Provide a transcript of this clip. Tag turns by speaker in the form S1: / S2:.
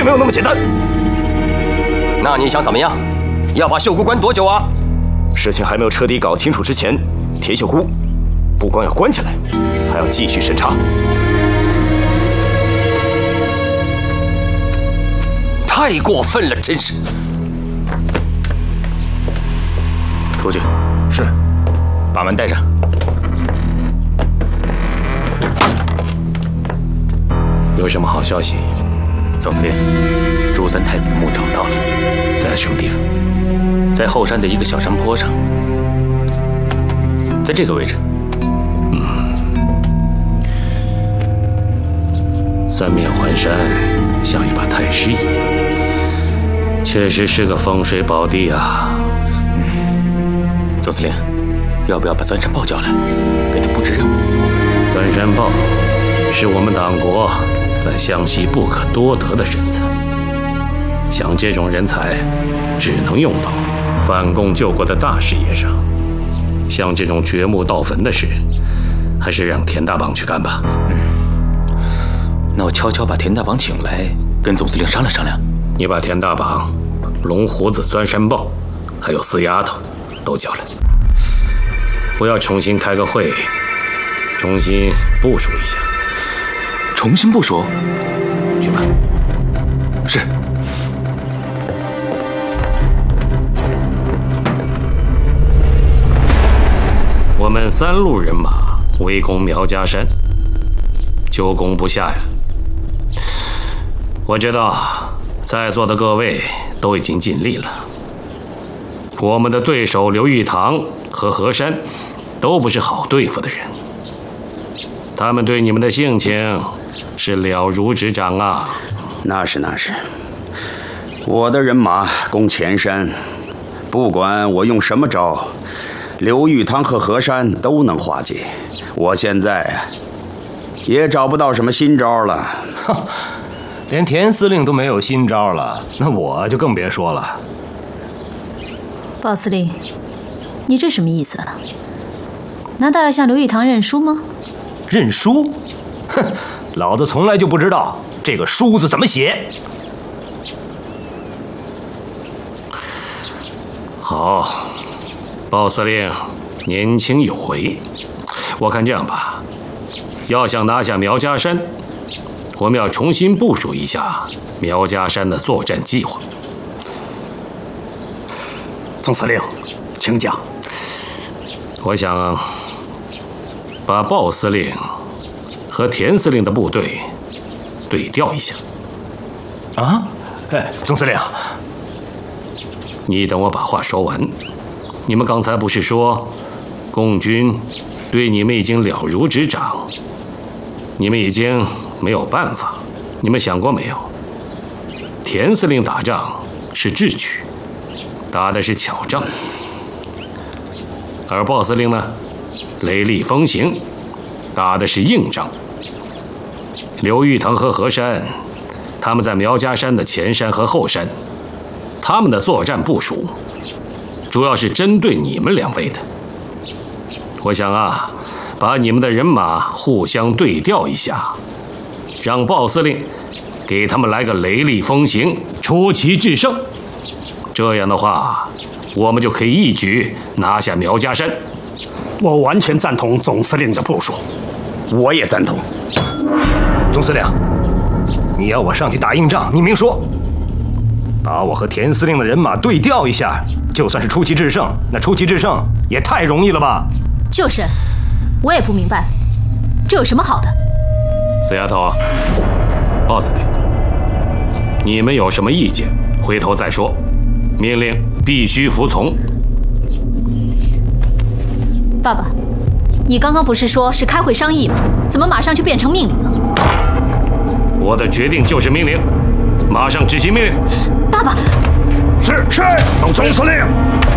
S1: 没有那么简单。
S2: 那你想怎么样？要把秀姑关多久啊？
S1: 事情还没有彻底搞清楚之前，田秀姑不光要关起来，还要继续审查。
S2: 太过分了，真是！
S3: 出去。
S1: 是。
S3: 把门带上。有什么好消息？总司令，朱三太子的墓找到了，在什么地方？在后山的一个小山坡上，在这个位置。三面环山，像一把太师椅，确实是个风水宝地啊。总司令，要不要把钻山豹叫来，给他布置任务？钻山豹是我们党国在湘西不可多得的人才，像这种人才，只能用到反共救国的大事业上。像这种掘墓盗坟的事，还是让田大绑去干吧。那我悄悄把田大绑请来，跟总司令商量商量。你把田大绑、龙胡子、钻山豹，还有四丫头都叫来。我要重新开个会，重新部署一下。重新部署？去吧。是。我们3路人马围攻苗家山，久攻不下呀。我知道在座的各位都已经尽力了。我们的对手刘玉堂和何山都不是好对付的人，他们对你们的性情是了如指掌啊。
S4: 那是，我的人马攻前山，不管我用什么招，刘玉堂和何山都能化解。我现在也找不到什么新招了。
S1: 哼，连田司令都没有新招了，那我就更别说了。
S5: 鲍司令，你这什么意思啊？难道要向刘玉堂认输吗？
S1: 认输？哼，老子从来就不知道这个“输”字怎么写。
S3: 好，鲍司令年轻有为，我看这样吧，要想拿下苗家山，我们要重新部署一下苗家山的作战计划。
S6: 总司令，请讲。
S3: 我想把鲍司令和田司令的部队对调一下。
S1: 啊？哎，总司令，
S3: 你等我把话说完。你们刚才不是说共军对你们已经了如指掌，你们已经没有办法？你们想过没有？田司令打仗是智取，打的是巧仗，而鲍司令呢，雷厉风行，打的是硬仗。刘玉堂和何山，他们在苗家山的前山和后山，他们的作战部署主要是针对你们2位的。我想啊，把你们的人马互相对调一下，让鲍司令给他们来个雷厉风行，出奇制胜。这样的话，我们就可以一举拿下苗家山。
S6: 我完全赞同总司令的部署。
S4: 我也赞同。
S1: 总司令，你要我上去打硬仗，你明说。把我和田司令的人马对调一下，就算是出奇制胜，那出奇制胜也太容易了吧？
S5: 就是，我也不明白，这有什么好的？
S3: 死丫头，鲍司令，你们有什么意见，回头再说。命令必须服从。
S5: 爸爸，你刚刚不是说是开会商议吗？怎么马上就变成命令了？
S3: 我的决定就是命令，马上执行命令。
S5: 爸爸，
S6: 是，总司令。